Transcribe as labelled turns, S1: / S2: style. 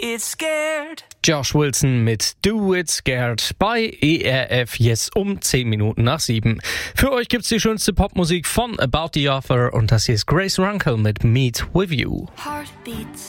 S1: It Scared.
S2: Josh Wilson mit Do It Scared bei ERF jetzt um 10 Minuten nach 7. Für euch gibt's die schönste Popmusik von About the Author und das hier ist Grace Runkle mit Meet With You.
S1: Heartbeats.